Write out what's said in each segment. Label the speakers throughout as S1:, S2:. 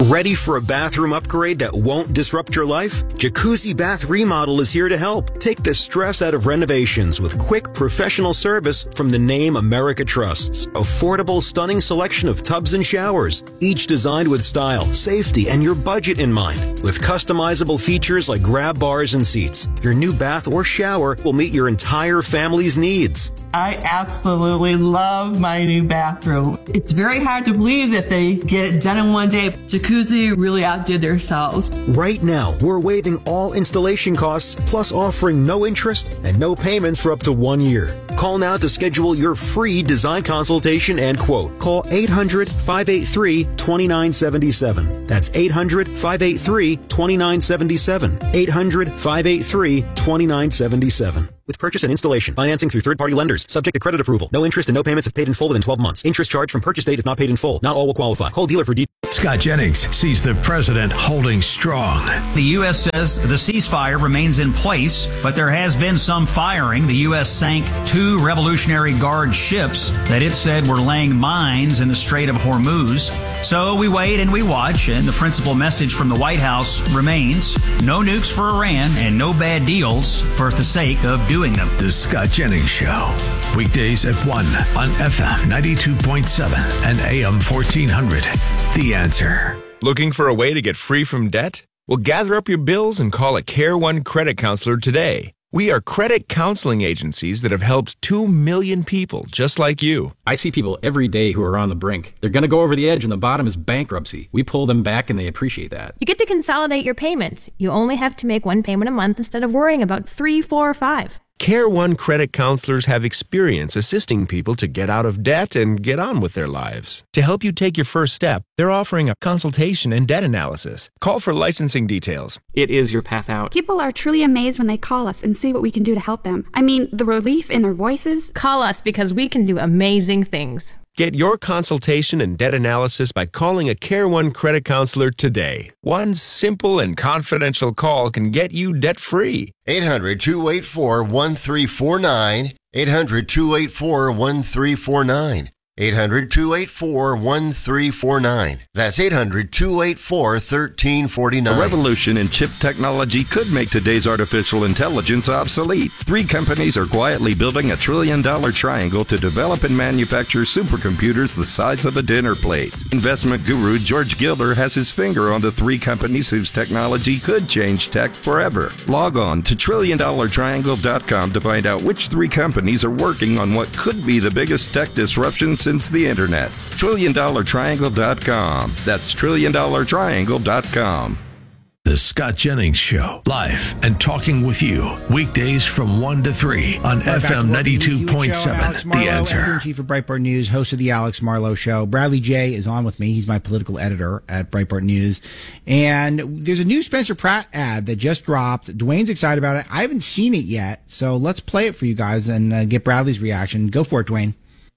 S1: Ready for a bathroom upgrade that won't disrupt your life? Jacuzzi Bath Remodel is here to help. Take the stress out of renovations with quick professional service from the name America trusts. Affordable, stunning selection of tubs and showers, each designed with style, safety, and your budget in mind. With customizable features like grab bars and seats, your new bath or shower will meet your entire family's needs.
S2: I absolutely love my new bathroom. It's very hard to believe that they get it done in one day. Jacuzzi really outdid themselves.
S1: Right now, we're waiving all installation costs, plus offering no interest and no payments for up to 1 year. Call now to schedule your free design consultation and quote. Call 800-583-2977. That's 800-583-2977. 800-583-2977. With purchase and installation, financing through third-party lenders, subject to credit approval. No interest and no payments if paid in full within 12 months. Interest charged from purchase date if not paid in full. Not all will qualify. Call dealer for details.
S3: Scott Jennings sees the president holding strong.
S4: The U.S. says the ceasefire remains in place, but there has been some firing. The U.S. sank 2 Revolutionary Guard ships that it said were laying mines in the Strait of Hormuz. So we wait and we watch, and the principal message from the White House remains: no nukes for Iran and no bad deals for the sake of doing them.
S3: The Scott Jennings Show. Weekdays at 1 on FM 92.7 and AM 1400. The Answer.
S5: Looking for a way to get free from debt? Well, gather up your bills and call a Care One credit counselor today. We are credit counseling agencies that have helped 2 million people just like you.
S6: I see people every day who are on the brink. They're going to go over the edge and the bottom is bankruptcy. We pull them back and they appreciate that.
S7: You get to consolidate your payments. You only have to make one payment a month instead of worrying about 3, 4, or 5.
S5: Care One credit counselors have experience assisting people to get out of debt and get on with their lives. To help you take your first step, they're offering a consultation and debt analysis. Call for licensing details.
S8: It is your path out.
S9: People are truly amazed when they call us and see what we can do to help them. I mean, the relief in their voices.
S7: Call us because we can do amazing things.
S5: Get your consultation and debt analysis by calling a Care One credit counselor today. One simple and confidential call can get you debt-free.
S10: 800-284-1349. 800-284-1349. 800-284-1349. That's 800-284-1349.
S11: A revolution in chip technology could make today's artificial intelligence obsolete. 3 companies are quietly building a $1 trillion triangle to develop and manufacture supercomputers the size of a dinner plate. Investment guru George Gilder has his finger on the 3 companies whose technology could change tech forever. Log on to TrillionDollarTriangle.com to find out which 3 companies are working on what could be the biggest tech disruption since the internet. TrillionDollarTriangle.com. That's TrillionDollarTriangle.com.
S3: The Scott Jennings Show, live and talking with you. Weekdays from 1 to 3 on FM 92.7. The Answer.
S12: Editor-in-Chief of Breitbart News, host of the Alex Marlowe Show. Bradley Jay is on with me. He's my political editor at Breitbart News. And there's a new Spencer Pratt ad that just dropped. Dwayne's excited about it. I haven't seen it yet, so let's play it for you guys and get Bradley's reaction. Go for it, Dwayne.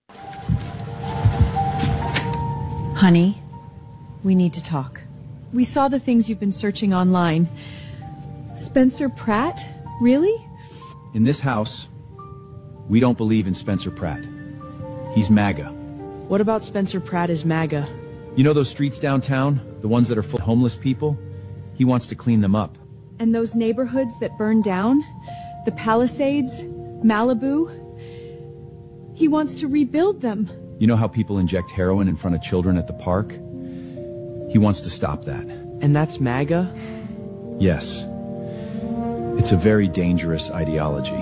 S13: Honey, we need to talk. We saw the things you've been searching online. Spencer Pratt? Really?
S14: In this house, we don't believe in Spencer Pratt. He's MAGA.
S13: What about Spencer Pratt is MAGA?
S14: You know those streets downtown? The ones that are full of homeless people? He wants to clean them up.
S13: And those neighborhoods that burned down? The Palisades? Malibu? He wants to rebuild them.
S14: You know how people inject heroin in front of children at the park? He wants to stop that.
S13: And that's MAGA?
S14: Yes. It's a very dangerous ideology.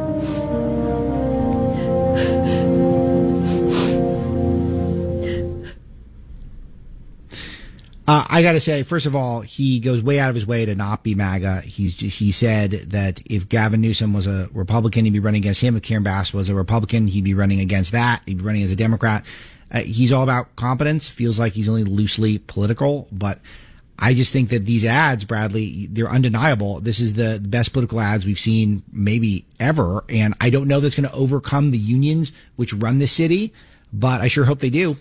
S12: I got to say, first of all, he goes way out of his way to not be MAGA. He said that if Gavin Newsom was a Republican, he'd be running against him. If Karen Bass was a Republican, he'd be running against that. He'd be running as a Democrat. He's all about competence. Feels like he's only loosely political, but I just think that these ads, Bradley, they're undeniable. This is the best political ads we've seen maybe ever, and I don't know that's going to overcome the unions which run the city, but I sure hope they do.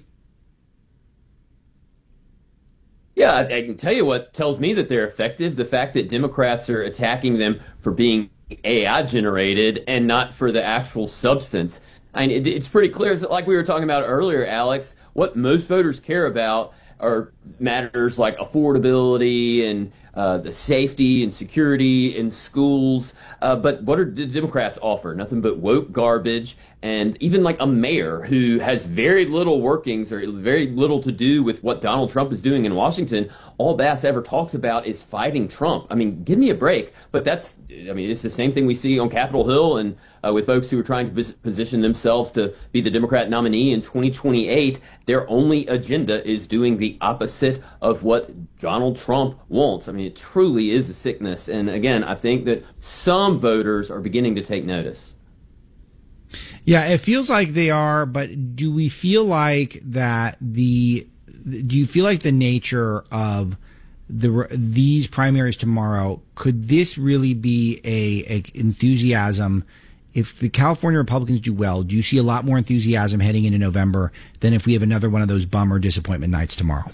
S15: Yeah, I can tell you what tells me that they're effective. The fact that Democrats are attacking them for being AI generated and not for the actual substance. I mean, it's pretty clear. It's like we were talking about earlier, Alex, what most voters care about are matters like affordability and the safety and security in schools. But what do the Democrats offer? Nothing but woke garbage, and even like a mayor who has very little workings or very little to do with what Donald Trump is doing in Washington. All Bass ever talks about is fighting Trump. I mean, give me a break. But it's the same thing we see on Capitol Hill and with folks who are trying to position themselves to be the Democrat nominee in 2028. Their only agenda is doing the opposite of what Donald Trump wants. I mean, it truly is a sickness. And again, I think that some voters are beginning to take notice.
S12: Yeah, it feels like they are, but do we feel like do you feel like the nature of these primaries tomorrow, could this really be a enthusiasm? If the California Republicans do well, do you see a lot more enthusiasm heading into November than if we have another one of those bummer disappointment nights tomorrow?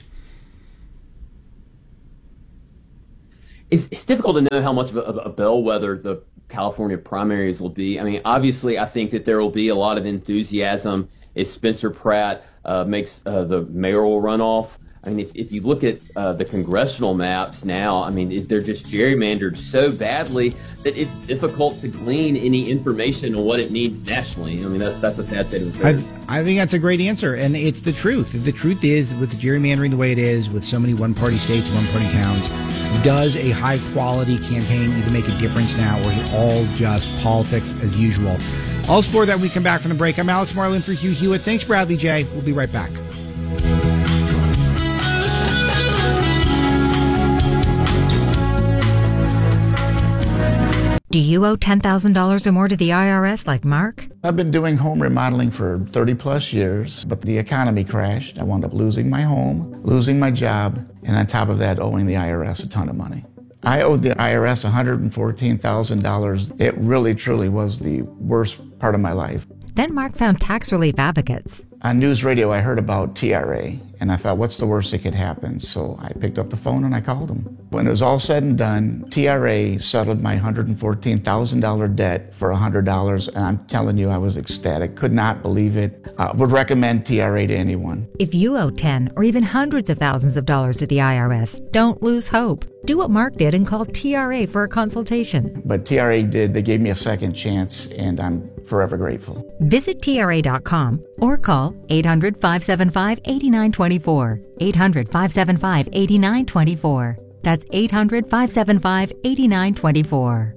S15: It's difficult to know how much of a bellwether the California primaries will be. I mean, obviously, I think that there will be a lot of enthusiasm if Spencer Pratt makes the mayoral runoff. I mean, if you look at the congressional maps now, I mean, they're just gerrymandered so badly that it's difficult to glean any information on what it means nationally. I mean, that's a sad state of affairs.
S12: I think that's a great answer, and it's the truth. The truth is, with the gerrymandering the way it is, with so many one-party states, one-party towns, does a high-quality campaign even make a difference now, or is it all just politics as usual? I'll explore that when we come back from the break. I'm Alex Marlin for Hugh Hewitt. Thanks, Bradley J. We'll be right back.
S8: Do you owe $10,000 or more to the IRS like Mark?
S16: I've been doing home remodeling for 30 plus years, but the economy crashed. I wound up losing my home, losing my job, and on top of that, owing the IRS a ton of money. I owed the IRS $114,000. It really, truly was the worst part of my life.
S8: Then Mark found tax relief advocates.
S16: On news radio, I heard about TRA, and I thought, what's the worst that could happen? So I picked up the phone and I called them. When it was all said and done, TRA settled my $114,000 debt for $100, and I'm telling you, I was ecstatic. Could not believe it. Would recommend TRA to anyone.
S8: If you owe 10 or even hundreds of thousands of dollars to the IRS, don't lose hope. Do what Mark did and call TRA for a consultation.
S16: But TRA did. They gave me a second chance, and I'm forever grateful.
S8: Visit TRA.com or call 800-575-8924. 800-575-8924. That's 800-575-8924.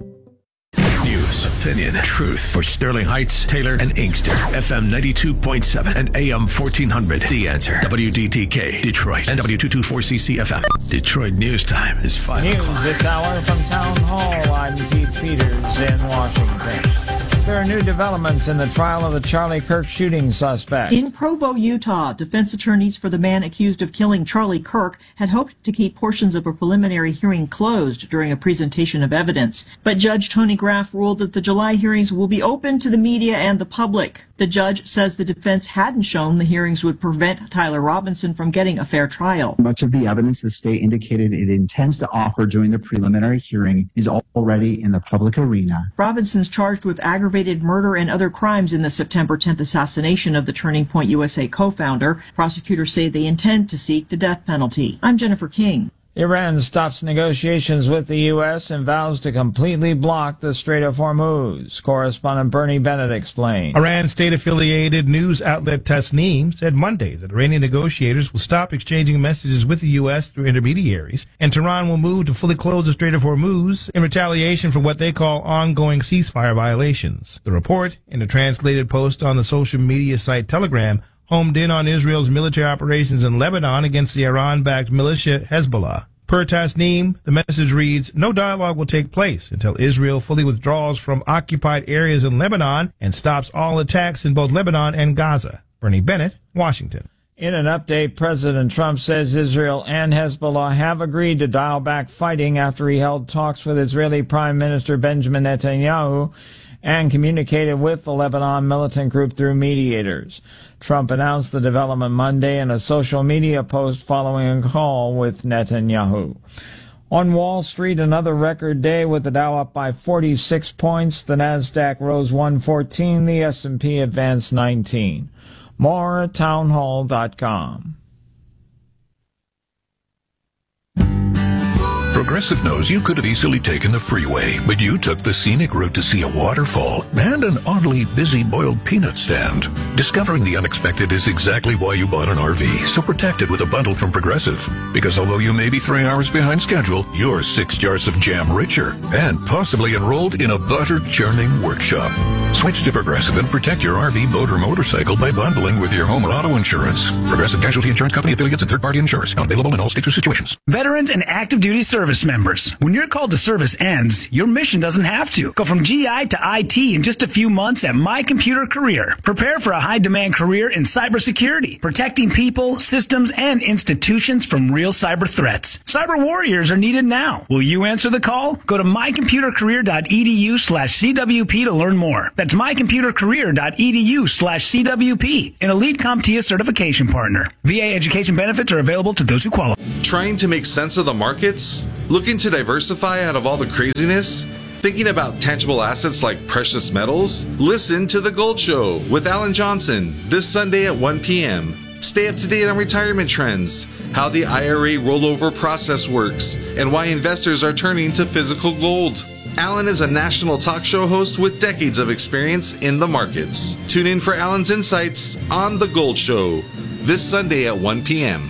S3: News, opinion, truth for Sterling Heights, Taylor, and Inkster. FM 92.7 and AM 1400. The Answer. WDTK, Detroit. And W224CC FM. Detroit News Time is 5 o'clock.
S17: News this hour from Town Hall. I'm Keith Peters in Washington. There are new developments in the trial of the Charlie Kirk shooting suspect.
S18: In Provo, Utah, defense attorneys for the man accused of killing Charlie Kirk had hoped to keep portions of a preliminary hearing closed during a presentation of evidence. But Judge Tony Graff ruled that the July hearings will be open to the media and the public. The judge says the defense hadn't shown the hearings would prevent Tyler Robinson from getting a fair trial.
S19: Much of the evidence the state indicated it intends to offer during the preliminary hearing is already in the public arena.
S18: Robinson's charged with aggravated murder and other crimes in the September 10th assassination of the Turning Point USA co-founder. Prosecutors say they intend to seek the death penalty. I'm Jennifer King.
S17: Iran stops negotiations with the U.S. and vows to completely block the Strait of Hormuz. Correspondent Bernie Bennett explains.
S20: Iran state-affiliated news outlet Tasnim said Monday that Iranian negotiators will stop exchanging messages with the U.S. through intermediaries, and Tehran will move to fully close the Strait of Hormuz in retaliation for what they call ongoing ceasefire violations. The report, in a translated post on the social media site Telegram, homed in on Israel's military operations in Lebanon against the Iran-backed militia Hezbollah. Per Tasnim, the message reads, no dialogue will take place until Israel fully withdraws from occupied areas in Lebanon and stops all attacks in both Lebanon and Gaza. Bernie Bennett, Washington.
S17: In an update, President Trump says Israel and Hezbollah have agreed to dial back fighting after he held talks with Israeli Prime Minister Benjamin Netanyahu and communicated with the Lebanon militant group through mediators. Trump announced the development Monday in a social media post following a call with Netanyahu. On Wall Street, another record day with the Dow up by 46 points. The Nasdaq rose 114. The S&P advanced 19. More at townhall.com.
S3: Progressive knows you could have easily taken the freeway, but you took the scenic route to see a waterfall and an oddly busy boiled peanut stand. Discovering the unexpected is exactly why you bought an RV, so protect it with a bundle from Progressive. Because although you may be 3 hours behind schedule, you're 6 jars of jam richer and possibly enrolled in a butter churning workshop. Switch to Progressive and protect your RV, boat, or motorcycle by bundling with your home and auto insurance. Progressive Casualty Insurance Company affiliates and third-party insurers. Not available in all states or situations.
S21: Veterans and active duty service members. When your call to service ends, your mission doesn't have to. Go from GI to IT in just a few months at My Computer Career. Prepare for a high-demand career in cybersecurity, protecting people, systems, and institutions from real cyber threats. Cyber warriors are needed now. Will you answer the call? Go to mycomputercareer.edu/CWP to learn more. That's mycomputercareer.edu/CWP, an elite CompTIA certification partner. VA education benefits are available to those who qualify.
S22: Trying to make sense of the markets? Looking to diversify out of all the craziness? Thinking about tangible assets like precious metals? Listen to The Gold Show with Alan Johnson this Sunday at 1 p.m. Stay up to date on retirement trends, how the IRA rollover process works, and why investors are turning to physical gold. Alan is a national talk show host with decades of experience in the markets. Tune in for Alan's insights on The Gold Show this Sunday at 1 p.m.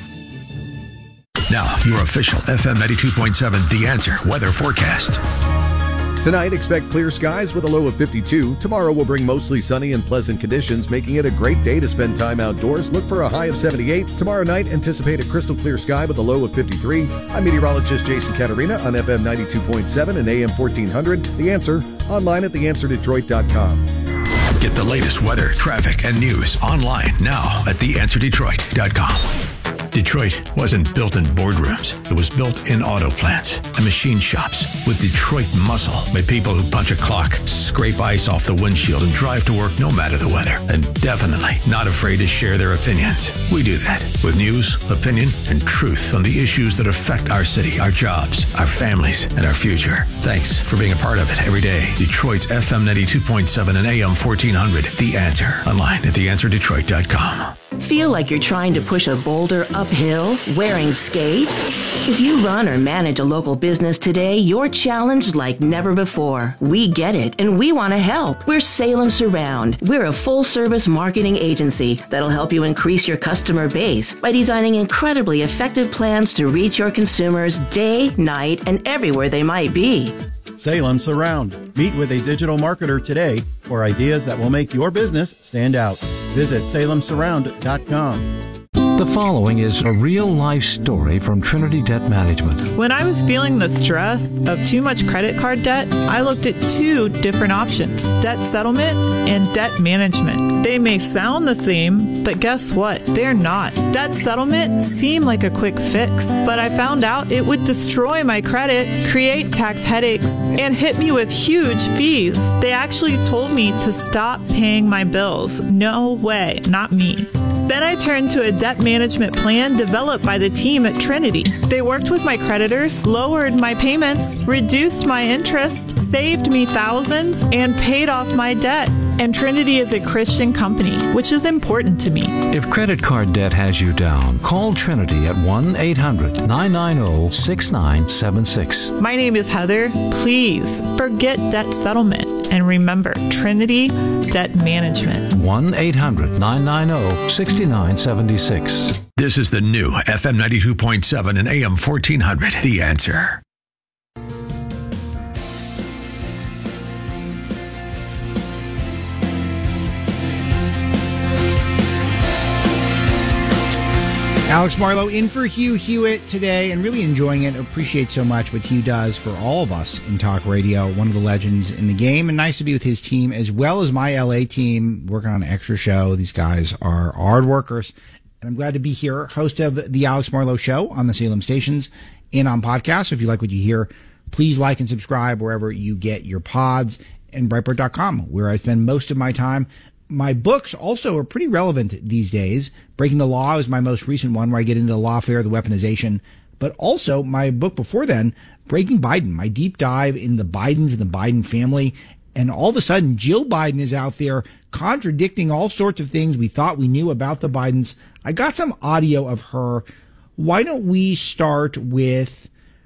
S3: Now, your official FM 92.7 The Answer weather forecast.
S23: Tonight, expect clear skies with a low of 52. Tomorrow will bring mostly sunny and pleasant conditions, making it a great day to spend time outdoors. Look for a high of 78. Tomorrow night, anticipate a crystal clear sky with a low of 53. I'm meteorologist Jason Caterina on FM 92.7 and AM 1400. The Answer, online at theanswerdetroit.com.
S3: Get the latest weather, traffic, and news online now at theanswerdetroit.com. Detroit wasn't built in boardrooms. It was built in auto plants and machine shops with Detroit muscle by people who punch a clock, scrape ice off the windshield, and drive to work no matter the weather. And definitely not afraid to share their opinions. We do that with news, opinion, and truth on the issues that affect our city, our jobs, our families, and our future. Thanks for being a part of it every day. Detroit's FM 92.7 and AM 1400. The Answer. Online at theanswerdetroit.com.
S24: Feel like you're trying to push a boulder uphill wearing skates? If you run or manage a local business today, you're challenged like never before. We get it, and we want to help. We're Salem Surround. We're a full-service marketing agency that'll help you increase your customer base by designing incredibly effective plans to reach your consumers day, night, and everywhere they might be.
S25: Salem Surround. Meet with a digital marketer today for ideas that will make your business stand out. Visit salemsurround.com.
S26: The following is a real-life story from Trinity Debt Management.
S27: When I was feeling the stress of too much credit card debt, I looked at 2 different options: debt settlement and debt management. They may sound the same, but guess what? They're not. Debt settlement seemed like a quick fix, but I found out it would destroy my credit, create tax headaches, and hit me with huge fees. They actually told me to stop paying my bills. No way, not me. Then I turned to a debt management plan developed by the team at Trinity. They worked with my creditors, lowered my payments, reduced my interest, saved me thousands, and paid off my debt. And Trinity is a Christian company, which is important to me.
S26: If credit card debt has you down, call Trinity at 1-800-990-6976.
S27: My name is Heather. Please forget debt settlement and remember Trinity Debt Management.
S26: 1-800-990-6976.
S3: This is the new FM 92.7 and AM 1400. The Answer.
S12: Alex Marlowe in for Hugh Hewitt today, and really enjoying it. Appreciate so much what Hugh does for all of us in talk radio. One of the legends in the game, and nice to be with his team as well as my LA team working on an extra show. These guys are hard workers, and I'm glad to be here, host of the Alex Marlowe Show on the Salem stations and on podcasts. So if you like what you hear, please like and subscribe wherever you get your pods, and Breitbart.com, where I spend most of my time. My books also are pretty relevant these days. Breaking the Law is my most recent one, where I get into the lawfare, the weaponization. But also my book before then, Breaking Biden, my deep dive in the Bidens and the Biden family. And all of a sudden, Jill Biden is out there contradicting all sorts of things we thought we knew about the Bidens. I got some audio of her. Why don't we start with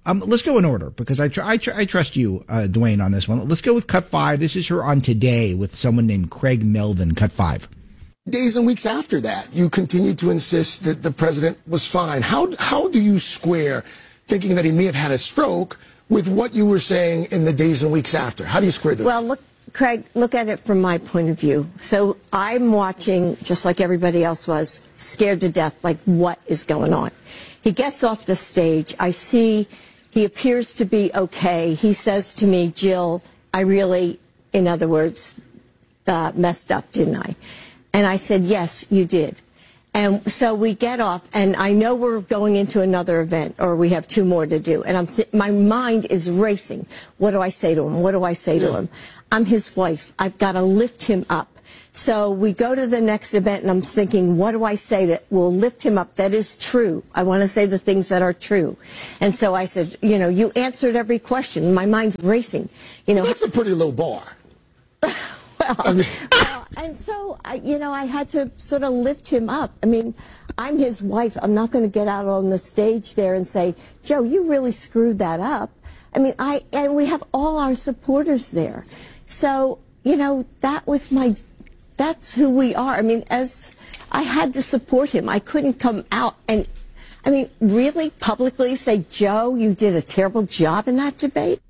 S12: Let's go in order because I trust you, Dwayne, on this one. Let's go with cut 5. This is her on Today with someone named Craig Melvin, cut 5.
S1: Days and weeks after that, you continued to insist that the president was fine. How do you square thinking that he may have had a stroke with what you were saying in the days and weeks after? How do you square that?
S2: Well, look, Craig, look at it from my point of view. So I'm watching, just like everybody else was, scared to death, like what is going on? He gets off the stage. I see he appears to be okay. He says to me, Jill, I really, in other words, messed up, didn't I? And I said, yes, you did. And so we get off, and I know we're going into another event, or we have 2 more to do. And my mind is racing. What do I say to him? What do I say to him? I'm his wife. I've got to lift him up. So we go to the next event, and I'm thinking, what do I say that will lift him up? That is true. I want to say the things that are true. And so I said, you answered every question. My mind's racing.
S1: That's a pretty low bar.
S2: And so, I had to sort of lift him up. I mean, I'm his wife. I'm not going to get out on the stage there and say, Joe, you really screwed that up. I mean, and we have all our supporters there. So, that's who we are. I mean, as I had to support him, I couldn't come out and, really publicly say, Joe, you did a terrible job in that debate.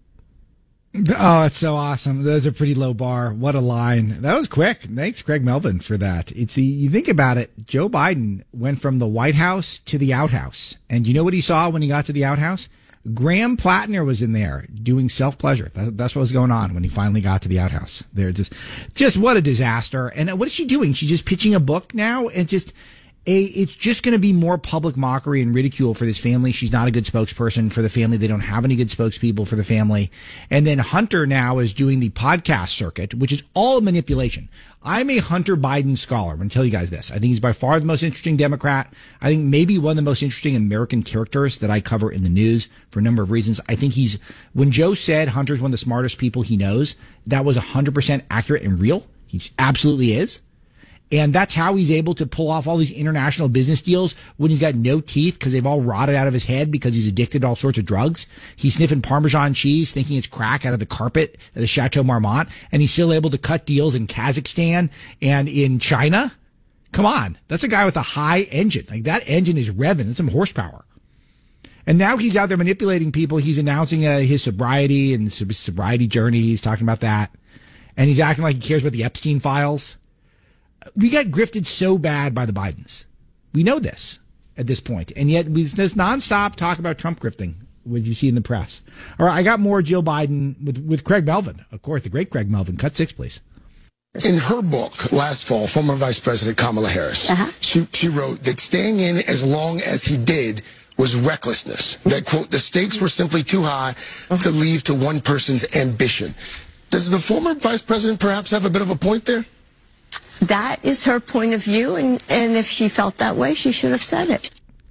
S12: Oh, it's so awesome. That was a pretty low bar. What a line. That was quick. Thanks, Craig Melvin, for that. You think about it, Joe Biden went from the White House to the outhouse. And you know what he saw when he got to the outhouse? Graham Plattner was in there doing self-pleasure. That's what was going on when he finally got to the outhouse. They're just what a disaster. And what is she doing? She's just pitching a book now and it's just going to be more public mockery and ridicule for this family. She's not a good spokesperson for the family. They don't have any good spokespeople for the family. And then Hunter now is doing the podcast circuit, which is all manipulation. I'm a Hunter Biden scholar. I'm going to tell you guys this. I think he's by far the most interesting Democrat. I think maybe one of the most interesting American characters that I cover in the news for a number of reasons. I think when Joe said Hunter's one of the smartest people he knows, that was 100% accurate and real. He absolutely is. And that's how he's able to pull off all these international business deals when he's got no teeth because they've all rotted out of his head because he's addicted to all sorts of drugs. He's sniffing Parmesan cheese, thinking it's crack out of the carpet at the Chateau Marmont. And he's still able to cut deals in Kazakhstan and in China. Come on. That's a guy with a high engine. Like that engine is revving. That's some horsepower. And now he's out there manipulating people. He's announcing his sobriety and sobriety journey. He's talking about that. And he's acting like he cares about the Epstein files. We got grifted so bad by the Bidens. We know this at this point. And yet we just nonstop talk about Trump grifting, what you see in the press. All right, I got more Jill Biden with Craig Melvin. Of course, the great Craig Melvin. Cut 6, please.
S1: In her book last fall, former Vice President Kamala Harris, she wrote that staying in as long as he did was recklessness. That, quote, the stakes were simply too high to leave to one person's ambition. Does the former vice president perhaps have a bit of a point there?
S2: That is her point of view, and if she felt that way, she should have said it.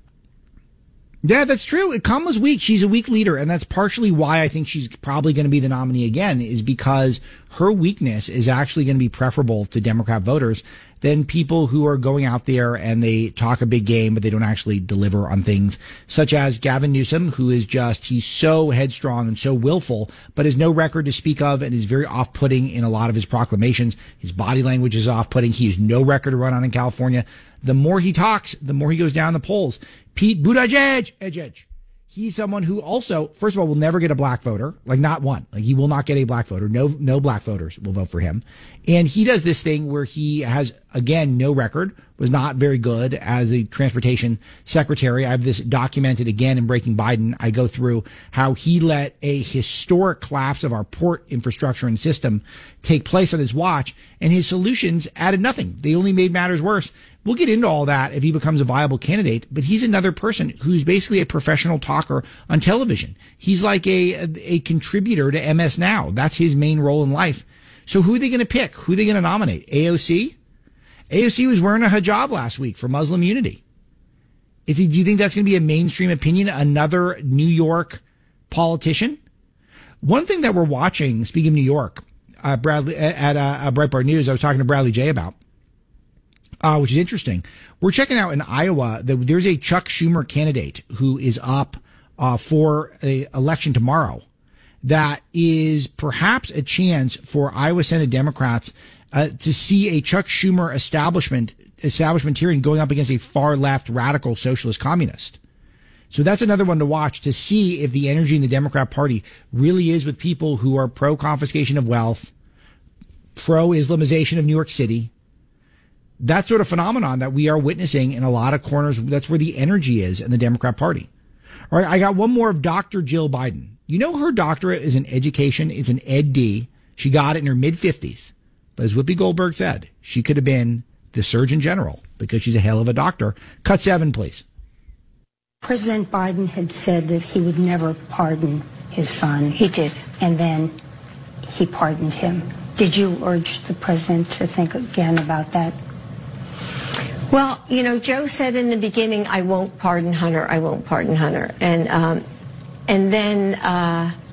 S12: Yeah, that's true. Kamala's weak. She's a weak leader, and that's partially why I think she's probably going to be the nominee again, is because her weakness is actually going to be preferable to Democrat voters than people who are going out there and they talk a big game, but they don't actually deliver on things, such as Gavin Newsom, who is he's so headstrong and so willful, but has no record to speak of and is very off-putting in a lot of his proclamations. His body language is off-putting. He has no record to run on in California. The more he talks, the more he goes down the polls. Pete Buttigieg, he's someone who also, first of all, will never get a black voter, like not one. Like he will not get a black voter. No black voters will vote for him. And he does this thing where he has, again, no record, was not very good as a transportation secretary. I have this documented again in Breaking Biden. I go through how he let a historic collapse of our port infrastructure and system take place on his watch, and his solutions added nothing. They only made matters worse. We'll get into all that if he becomes a viable candidate, but he's another person who's basically a professional talker on television. He's like a contributor to MS Now. That's his main role in life. So who are they going to pick? Who are they going to nominate? AOC? AOC was wearing a hijab last week for Muslim unity. Do you think that's going to be a mainstream opinion? Another New York politician? One thing that we're watching, speaking of New York, Bradley at Breitbart News, I was talking to Bradley J about, which is interesting. We're checking out in Iowa that there's a Chuck Schumer candidate who is up for an election tomorrow that is perhaps a chance for Iowa Senate Democrats to see a Chuck Schumer establishmentarian going up against a far left radical socialist communist. So that's another one to watch to see if the energy in the Democrat Party really is with people who are pro-confiscation of wealth, pro-Islamization of New York City. That sort of phenomenon that we are witnessing in a lot of corners. That's where the energy is in the Democrat Party. All right, I got one more of Dr. Jill Biden. You know, her doctorate is in education. It's an Ed.D. She got it in her mid-50s. But as Whoopi Goldberg said, she could have been the Surgeon General because she's a hell of a doctor. Cut 7, please.
S4: President Biden had said that he would never pardon his son. He did. And then he pardoned him. Did you urge the president to think again about that?
S2: Well, you know, Joe said in the beginning, I won't pardon Hunter. I won't pardon Hunter. And then